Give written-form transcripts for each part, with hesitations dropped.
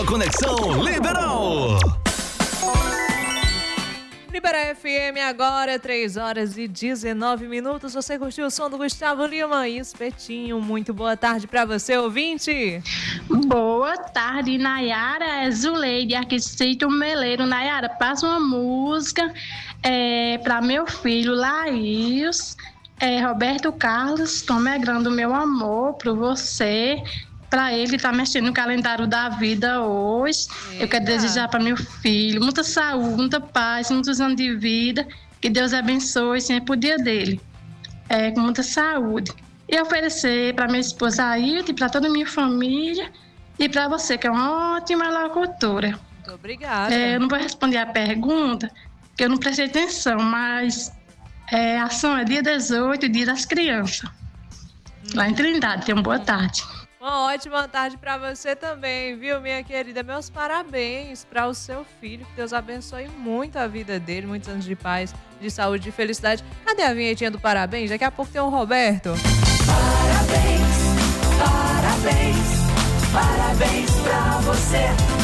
Conexão Liberal. Libera FM agora, 3h19. Você curtiu o som do Gustavo Lima e Espetinho. Muito boa tarde para você, ouvinte. Boa tarde, Nayara. É Zuleide, aqui do Sítio Meleiro. Nayara, passa uma música para meu filho, Laís. Roberto Carlos, tô alegrando meu amor por você. Para ele tá mexendo no calendário da vida hoje. Eita. Eu quero desejar para meu filho muita saúde, muita paz, muitos anos de vida. Que Deus abençoe sempre o dia dele. Com muita saúde. E oferecer para minha esposa Ailton, para toda a minha família e para você, que é uma ótima locutora. Muito obrigada. Eu não vou responder a pergunta, porque eu não prestei atenção, mas a ação é dia 18, dia das crianças. Lá em Trindade. Tenha uma boa tarde. Uma ótima tarde para você também, viu, minha querida? Meus parabéns para o seu filho. Que Deus abençoe muito a vida dele. Muitos anos de paz, de saúde, de felicidade. Cadê a vinhetinha do parabéns? Daqui a pouco tem o Roberto. Parabéns, parabéns, parabéns pra você.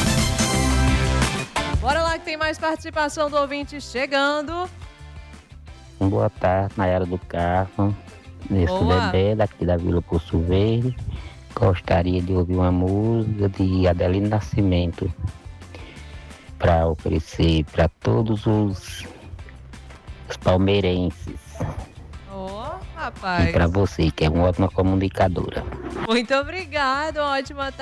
Bora lá que tem mais participação do ouvinte chegando. Boa tarde, Nayara do Carmo. Nesse bebê daqui da Vila Poço Verde. Gostaria de ouvir uma música de Adelino Nascimento para oferecer para todos os palmeirenses. Rapaz. E para você, que é uma ótima comunicadora. Muito obrigado, ótima tarde.